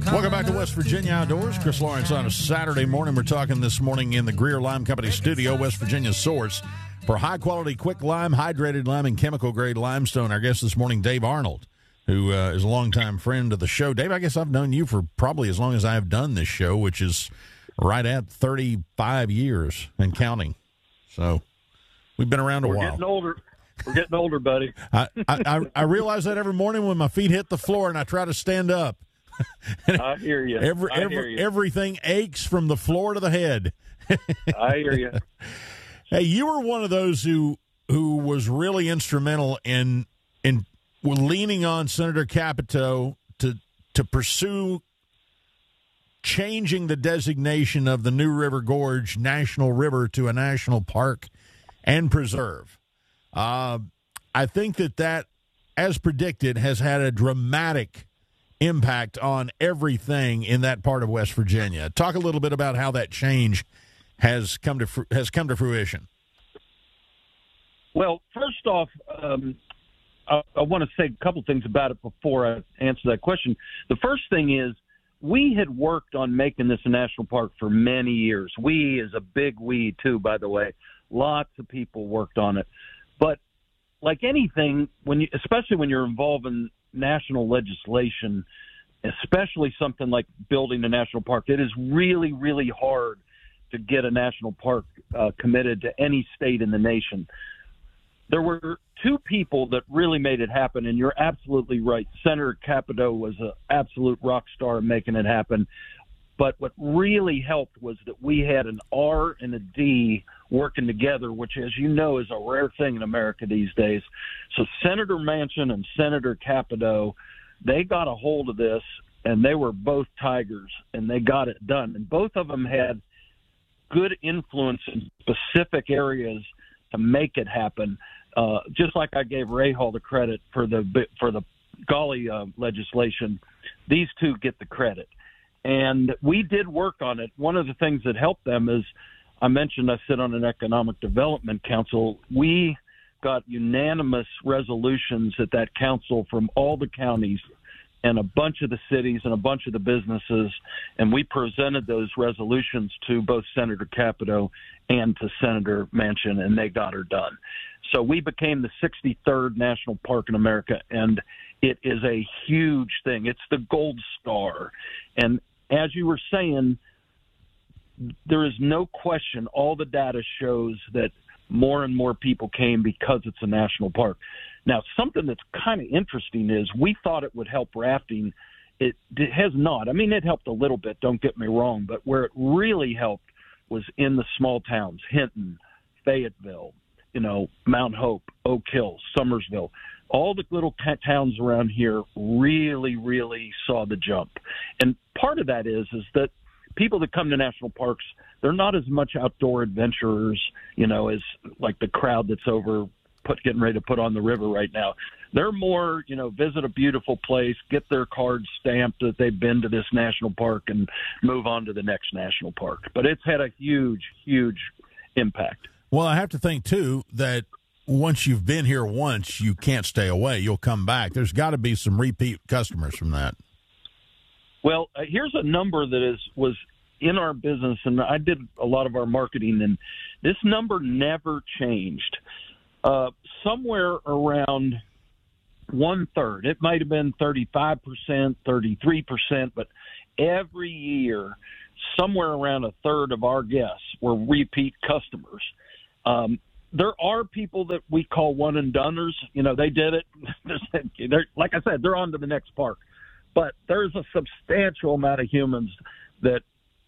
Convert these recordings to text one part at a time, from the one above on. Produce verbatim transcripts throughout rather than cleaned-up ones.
Welcome back to West Virginia Outdoors. Chris Lawrence on a Saturday morning. We're talking this morning in the Greer Lime Company studio, West Virginia's source for high-quality quick lime, hydrated lime, and chemical-grade limestone. Our guest this morning, Dave Arnold, who uh, is a longtime friend of the show. Dave, I guess I've known you for probably as long as I have done this show, which is right at thirty-five years and counting. So we've been around a We're while. We're getting older. We're getting older, buddy. I, I, I realize that every morning when my feet hit the floor and I try to stand up. I hear you. Every, I every, hear you. Everything aches from the floor to the head. I hear you. Hey, you were one of those who who was really instrumental in in leaning on Senator Capito to to pursue changing the designation of the New River Gorge National River to a national park and preserve. Uh, I think that that, as predicted, has had a dramatic impact on everything in that part of West Virginia. Talk a little bit about how that change has come to has come to fruition. Well, first off, um, I, I want to say a couple things about it before I answer that question. The first thing is we had worked on making this a national park for many years. We is a big we, too, by the way. Lots of people worked on it. But like anything, when you, especially when you're involved in national legislation, especially something like building a national park, it is really, really hard to get a national park uh, committed to any state in the nation. There were two people that really made it happen, and you're absolutely right. Senator Capito was an absolute rock star in making it happen. But what really helped was that we had an R and a D working together, which, as you know, is a rare thing in America these days. So Senator Manchin and Senator Capito, they got a hold of this, and they were both tigers, and they got it done. And both of them had good influence in specific areas to make it happen. Uh, just like I gave Ray Hall the credit for the for the Golly uh, legislation, these two get the credit. And we did work on it. One of the things that helped them is, I mentioned I sit on an economic development council. We got unanimous resolutions at that council from all the counties and a bunch of the cities and a bunch of the businesses, and we presented those resolutions to both Senator Capito and to Senator Manchin, and they got her done. So we became the sixty-third national park in America, and it is a huge thing. It's the gold star. And as you were saying, there is no question, all the data shows that more and more people came because it's a national park. Now, something that's kind of interesting is we thought it would help rafting. It, it has not. I mean, it helped a little bit, don't get me wrong, but where it really helped was in the small towns, Hinton, Fayetteville, you know, Mount Hope, Oak Hill, Summersville. All the little t- towns around here really, really saw the jump. And part of that is is that people that come to national parks, they're not as much outdoor adventurers, you know, as like the crowd that's over put, getting ready to put on the river right now. They're more, you know, visit a beautiful place, get their cards stamped that they've been to this national park and move on to the next national park. But it's had a huge, huge impact. Well, I have to think, too, that once you've been here once, you can't stay away. You'll come back. There's got to be some repeat customers from that. Well, uh, here's a number that is was in our business, and I did a lot of our marketing, and this number never changed. Uh, somewhere around one-third. It might have been thirty-five percent, thirty-three percent, but every year, somewhere around a third of our guests were repeat customers. Um, there are people that we call one-and-doners. You know, they did it. They're, like I said, they're on to the next park. But there's a substantial amount of humans that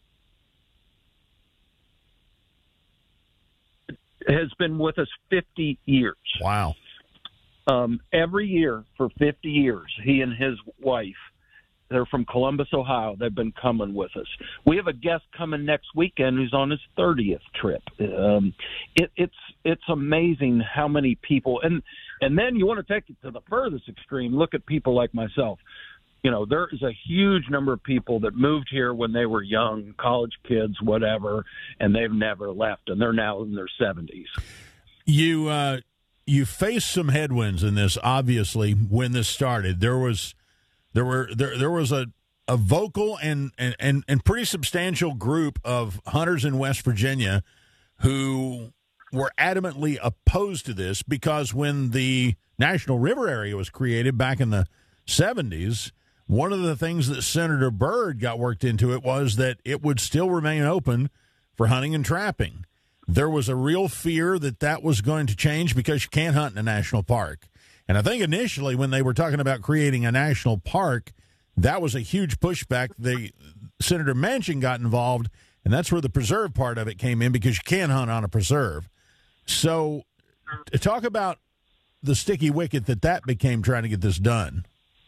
has been with us fifty years. Wow. Um, every year for fifty years, he and his wife, they're from Columbus, Ohio. They've been coming with us. We have a guest coming next weekend who's on his thirtieth trip. Um, it, it's it's amazing how many people, and and then you want to take it to the furthest extreme. Look at people like myself. You know, there is a huge number of people that moved here when they were young, college kids, whatever, and they've never left, and they're now in their seventies. You uh, you faced some headwinds in this, obviously, when this started. There was there were there there was a a vocal and, and, and, and pretty substantial group of hunters in West Virginia who were adamantly opposed to this, because when the National River Area was created back in the seventies, one of the things that Senator Byrd got worked into it was that it would still remain open for hunting and trapping. There was a real fear that that was going to change because you can't hunt in a national park. And I think initially when they were talking about creating a national park, that was a huge pushback. The Senator Manchin got involved, and that's where the preserve part of it came in, because you can't hunt on a preserve. So talk about the sticky wicket that that became trying to get this done.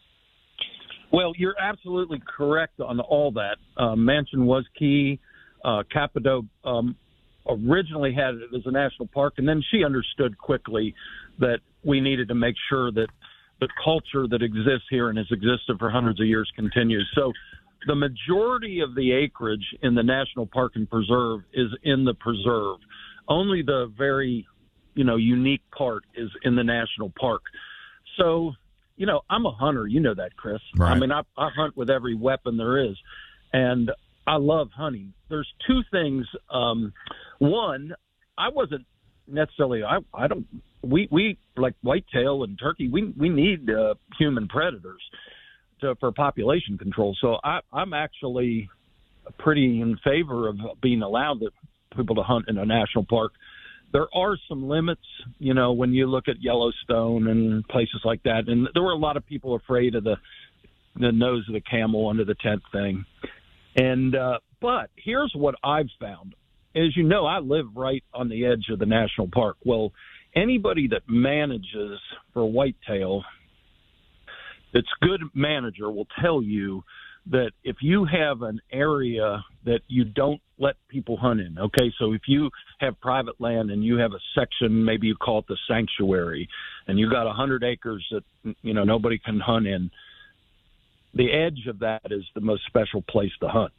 Well, you're absolutely correct on all that. Uh, Manchin was key. Uh, Capito um, originally had it as a national park, and then she understood quickly that we needed to make sure that the culture that exists here and has existed for hundreds of years continues. So the majority of the acreage in the national park and preserve is in the preserve. Only the very, you know, unique part is in the national park. So, you know, I'm a hunter. You know that, Chris. Right. I mean, I, I hunt with every weapon there is, and I love hunting. There's two things. Um, one, I wasn't necessarily. I, I don't. We we like whitetail and turkey. We we need uh, human predators to, for population control. So I, I'm actually pretty in favor of being allowed to, people to hunt in a national park. There are some limits, you know, when you look at Yellowstone and places like that. And there were a lot of people afraid of the the nose of the camel under the tent thing. And uh, but here's what I've found. As you know, I live right on the edge of the national park. Well, anybody that manages for whitetail, that's a good manager, will tell you that if you have an area that you don't let people hunt in, okay, so if you have private land and you have a section, maybe you call it the sanctuary, and you got one hundred acres that, you know, nobody can hunt in, the edge of that is the most special place to hunt.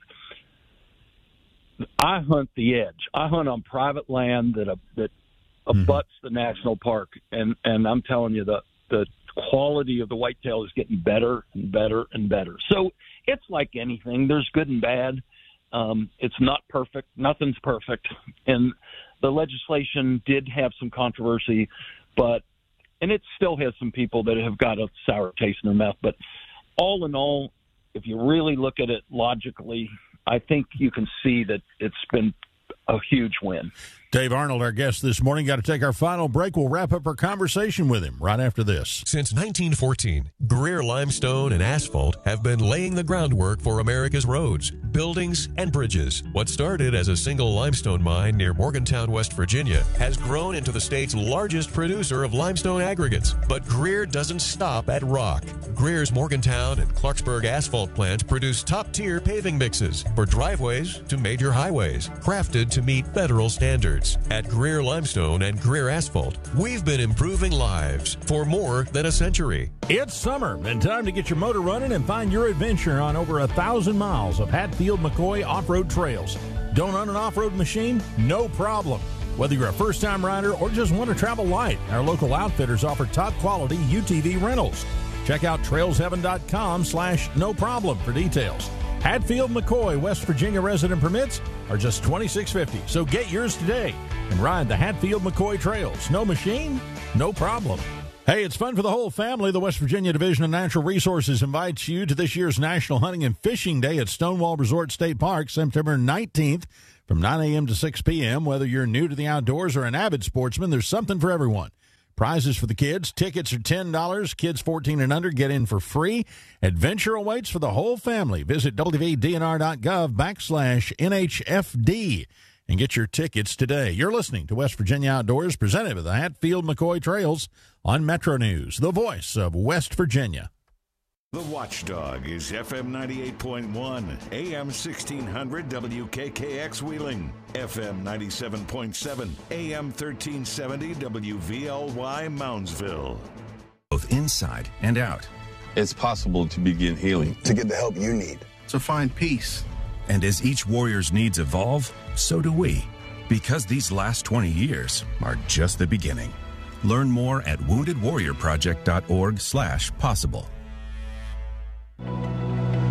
I hunt the edge. I hunt on private land that uh, that abuts mm-hmm. the national park, and, and I'm telling you, the the quality of the whitetail is getting better and better and better. So it's like anything. There's good and bad. Um, it's not perfect. Nothing's perfect. And the legislation did have some controversy, but and it still has some people that have got a sour taste in their mouth. But all in all, if you really look at it logically, I think you can see that it's been a huge win. Dave Arnold, our guest this morning. Got to take our final break. We'll wrap up our conversation with him right after this. Since nineteen fourteen, Greer Limestone and Asphalt have been laying the groundwork for America's roads, buildings, and bridges. What started as a single limestone mine near Morgantown, West Virginia, has grown into the state's largest producer of limestone aggregates. But Greer doesn't stop at rock. Greer's Morgantown and Clarksburg asphalt plants produce top-tier paving mixes for driveways to major highways, crafted to meet federal standards. At Greer Limestone and Greer Asphalt, we've been improving lives for more than a century. It's summer and time to get your motor running and find your adventure on over a thousand miles of Hatfield-McCoy off-road trails. Don't own an off-road machine? No problem. Whether you're a first-time rider or just want to travel light, our local outfitters offer top-quality U T V rentals. Check out trailsheaven.com slash no problem for details. Hatfield-McCoy, West Virginia resident permits are just twenty-six fifty. So get yours today and ride the Hatfield-McCoy trails. No machine, no problem. Hey, it's fun for the whole family. The West Virginia Division of Natural Resources invites you to this year's National Hunting and Fishing Day at Stonewall Resort State Park, September nineteenth from nine a.m. to six p.m. Whether you're new to the outdoors or an avid sportsman, there's something for everyone. Prizes for the kids. Tickets are ten dollars. Kids fourteen and under get in for free. Adventure awaits for the whole family. Visit w v d n r dot gov backslash N H F D and get your tickets today. You're listening to West Virginia Outdoors, presented by the Hatfield-McCoy Trails on Metro News, the voice of West Virginia. The Watchdog is F M ninety-eight point one, A M sixteen hundred W K K X Wheeling, F M ninety-seven point seven, A M thirteen seventy W V L Y Moundsville. Both inside and out. It's possible to begin healing. To get the help you need. To find peace. And as each warrior's needs evolve, so do we. Because these last twenty years are just the beginning. Learn more at wounded warrior project dot org slash possible.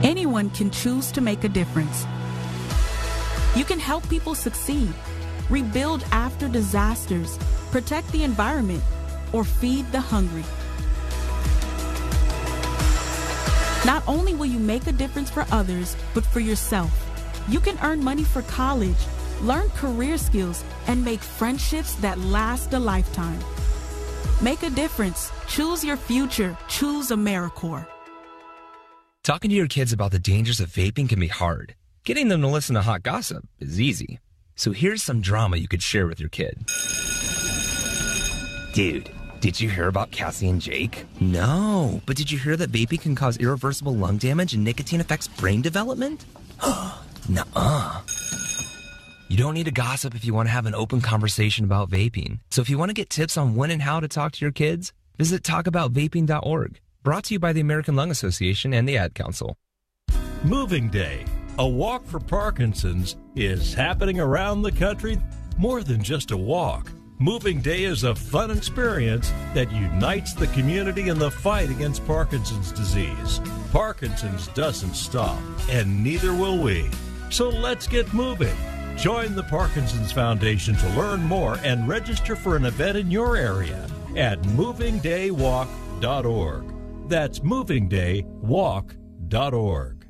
Anyone can choose to make a difference. You can help people succeed, rebuild after disasters, protect the environment, or feed the hungry. Not only will you make a difference for others, but for yourself. You can earn money for college, learn career skills, and make friendships that last a lifetime. Make a difference. Choose your future. Choose AmeriCorps. Talking to your kids about the dangers of vaping can be hard. Getting them to listen to hot gossip is easy. So here's some drama you could share with your kid. Dude, did you hear about Cassie and Jake? No, but did you hear that vaping can cause irreversible lung damage and nicotine affects brain development? Nuh-uh. You don't need to gossip if you want to have an open conversation about vaping. So if you want to get tips on when and how to talk to your kids, visit talk about vaping dot org. Brought to you by the American Lung Association and the Ad Council. Moving Day, a walk for Parkinson's, is happening around the country. More than just a walk. Moving Day is a fun experience that unites the community in the fight against Parkinson's disease. Parkinson's doesn't stop, and neither will we. So let's get moving. Join the Parkinson's Foundation to learn more and register for an event in your area at moving day walk dot org. That's moving day walk dot org.